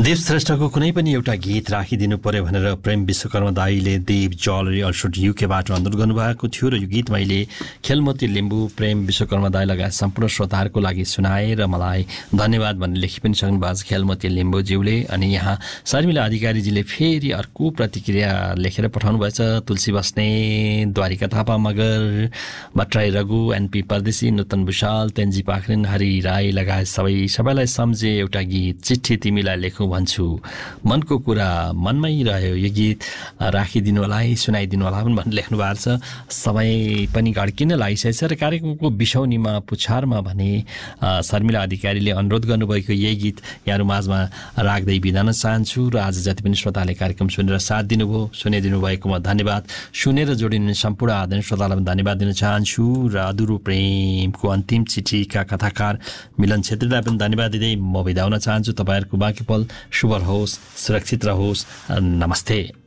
देवश्रेष्ठको कुनै पनि एउटा गीत राखिदिनु पर्यो भनेर प्रेम विश्वकर्मा दाईले देव ज्वेलरी अल्सोट युकेबाट अनुरोध गर्नुभएको थियो र यो गीत मैले खेलमती लिम्बू प्रेम विश्वकर्मा दाई लगायत सम्पूर्ण श्रोताहरूको लागि सुनाए र मलाई धन्यवाद भन्ने लेखि पनि सक्नुभएको छ खेलमती लिम्बूज्यूले। अनि यहाँ शर्मिला अधिकारीजीले फेरि अर्को प्रतिक्रिया लेखेर पठाउनु भएछ। तुलसी बस्ने, द्वारिका थापा मगर, भट्टराई रघु, एनपी परदेशी, नूतन भूषाल, तेन्जी पाखरिन, हरि राई लगायत सबैलाई सम्झे एउटा गीत चिठी तिमीलाई लेखौँ भन्छु, मनको कुरा मनमै रह्यो, यो गीत राखिदिनु होला है, सुनाइदिनु होला भनेर लेख्नु भएको छ। समय पनि घड्किन लागिसकेछ र कार्यक्रमको बिसौनीमा पुछारमा भने शर्मिला अधिकारीले अनुरोध गर्नुभएको यही गीत यहाँहरू माझमा राख्दै बिदा हुन चाहन्छु र आज जति पनि श्रोताले कार्यक्रम सुनेर साथ दिनुभयो, सुनिदिनु भएकोमा धन्यवाद। सुनेर जोडिने सम्पूर्ण आदरणीय श्रोतालाई धन्यवाद दिन चाहन्छु र अधुरो प्रेमको अन्तिम चिठीका कथाकार मिलन छेत्रीलाई पनि धन्यवाद दिँदै म बिदा हुन चाहन्छु। तपाईँहरूको बाँकी पल शुभ रहोस्, सुरक्षित रहोस्। नमस्ते।